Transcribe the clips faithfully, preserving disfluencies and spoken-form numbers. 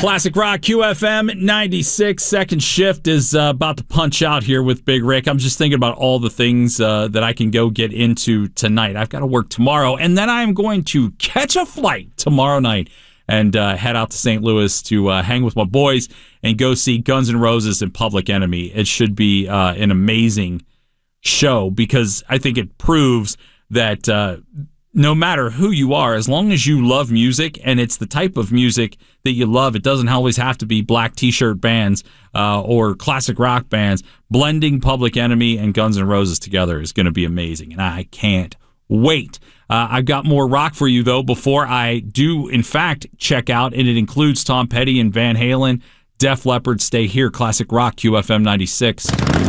Classic Rock Q F M ninety-six. Second shift is uh, about to punch out here with Big Rick. I'm just thinking about all the things uh, that I can go get into tonight. I've got to work tomorrow, and then I'm going to catch a flight tomorrow night and uh, head out to Saint Louis to uh, hang with my boys and go see Guns N' Roses and Public Enemy. It should be uh, an amazing show because I think it proves that uh, no matter who you are, as long as you love music and it's the type of music that you love, it doesn't always have to be black t-shirt bands uh, or classic rock bands. Blending Public Enemy and Guns N' Roses together is going to be amazing, and I can't wait. Uh, I've got more rock for you, though, before I do, in fact, check out, and it includes Tom Petty and Van Halen, Def Leppard. Stay here, Classic Rock, Q F M ninety-six.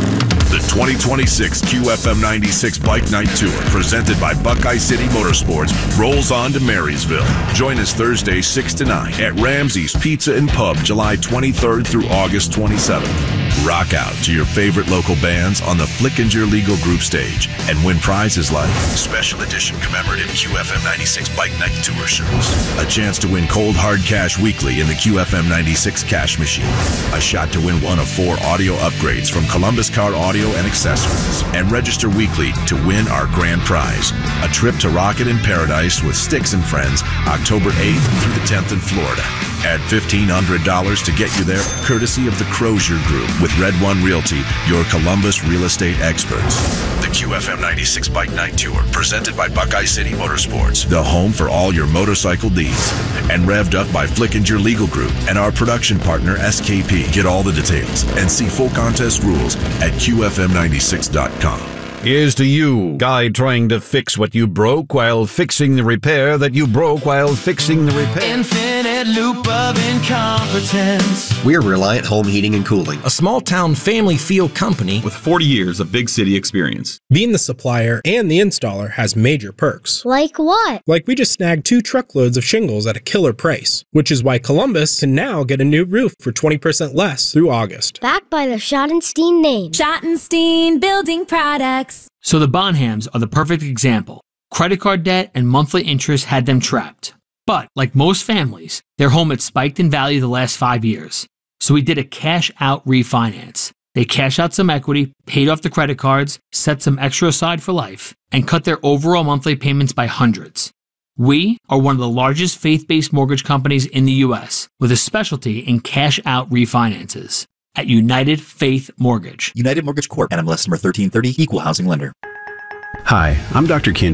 The twenty twenty-six Q F M ninety-six Bike Night Tour, presented by Buckeye City Motorsports, rolls on to Marysville. Join us Thursday, six to nine at Ramsey's Pizza and Pub, July twenty-third through August twenty-seventh. Rock out to your favorite local bands on the Flickinger Legal Group stage and win prizes like special edition commemorative Q F M ninety-six Bike Night Tour shirts, a chance to win cold hard cash weekly in the Q F M ninety-six cash machine, a shot to win one of four audio upgrades from Columbus Car Audio and Accessories, and register weekly to win our grand prize, a trip to Rocket in Paradise with Styx and Friends, October eighth through the tenth in Florida. Add fifteen hundred dollars to get you there, courtesy of the Crozier Group with Red One Realty, your Columbus real estate experts. The Q F M ninety-six Bike Night Tour, presented by Buckeye City Motorsports, the home for all your motorcycle needs, and revved up by Flickinger Legal Group and our production partner S K P. Get all the details and see full contest rules at Q F M ninety-six dot com. Here's to you, guy trying to fix what you broke while fixing the repair that you broke while fixing the repair. Infinite loop of incompetence. We're Reliant Home Heating and Cooling, a small-town family feel company with forty years of big city experience. Being the supplier and the installer has major perks. Like what? Like we just snagged two truckloads of shingles at a killer price, which is why Columbus can now get a new roof for twenty percent less through August. Backed by the Schottenstein name. Schottenstein Building Products. So the Bonhams are the perfect example. Credit card debt and monthly interest had them trapped. But, like most families, their home had spiked in value the last five years. So we did a cash-out refinance. They cashed out some equity, paid off the credit cards, set some extra aside for life, and cut their overall monthly payments by hundreds. We are one of the largest faith-based mortgage companies in the U S, with a specialty in cash-out refinances. At United Faith Mortgage. United Mortgage Corp. N M L S number thirteen thirty, Equal Housing Lender. Hi, I'm Doctor Ken